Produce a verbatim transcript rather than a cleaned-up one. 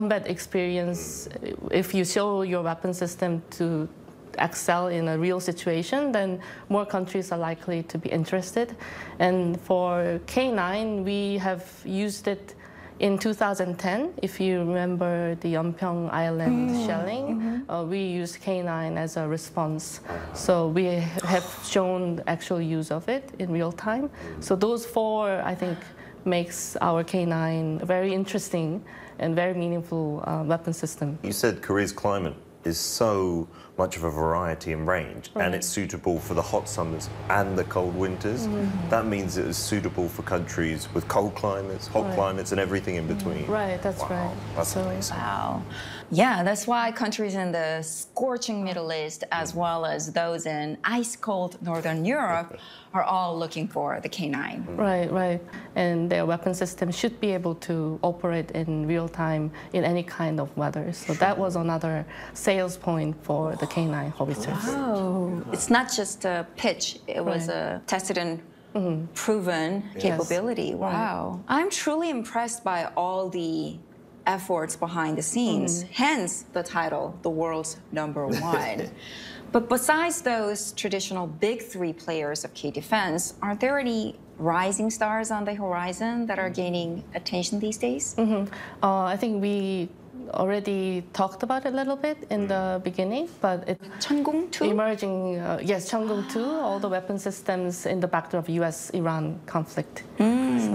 combat experience, if you show your weapon system to excel in a real situation, then more countries are likely to be interested. And for K nine, we have used it in two thousand ten. If you remember the Yeonpyeong Island mm. shelling, mm-hmm. uh, we used K nine as a response. So we have shown actual use of it in real time. So those four, I think, makes our K nine a very interesting and very meaningful uh, weapon system. You said Korea's climate is so much of a variety and range, right. and it's suitable for the hot summers and the cold winters. Mm-hmm. That means it is suitable for countries with cold climates, hot right. climates, and everything in between. Right, that's wow. right. That's so, amazing. Wow. Yeah, that's why countries in the scorching Middle East, as well as those in ice-cold Northern Europe, are all looking for the K nine. Right, right. And their weapon system should be able to operate in real time in any kind of weather. So that was another sales point for the K nine howitzers. Wow. It's not just a pitch. It was right. a tested and mm-hmm. proven yes. capability. Wow. Right. I'm truly impressed by all the efforts behind the scenes, mm-hmm. hence the title, The World's Number One. But besides those traditional big three players of K-Defense, aren't there any rising stars on the horizon that are gaining attention these days? Mm-hmm. uh, I think we already talked about it a little bit in the beginning, but it Cheonggung two? Emerging, uh, yes, Cheonggung two, all the weapon systems in the backdrop of U S Iran conflict. Mm.